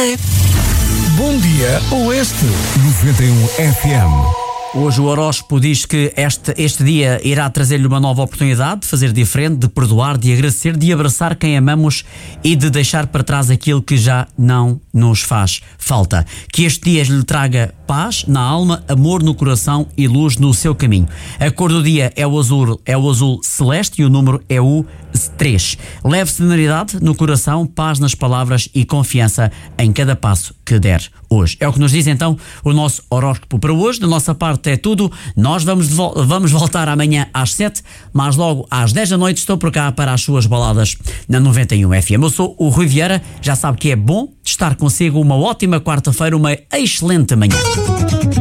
Bom dia, Oeste 91 FM. Hoje o horóscopo diz que este dia irá trazer-lhe uma nova oportunidade de fazer diferente, de perdoar, de agradecer, de abraçar quem amamos e de deixar para trás aquilo que já não nos faz falta. Que este dia lhe traga paz na alma, amor no coração e luz no seu caminho. A cor do dia é o azul celeste e o número é o 3. Leve serenidade no coração, paz nas palavras e confiança em cada passo que der hoje. É o que nos diz então o nosso horóscopo para hoje. Da nossa parte é tudo. Nós vamos voltar amanhã às 7, mas logo às 10 da noite estou por cá para as suas baladas na 91 FM. Eu sou o Rui Vieira, já sabe que é bom estar consigo. Uma ótima quarta-feira, uma excelente manhã.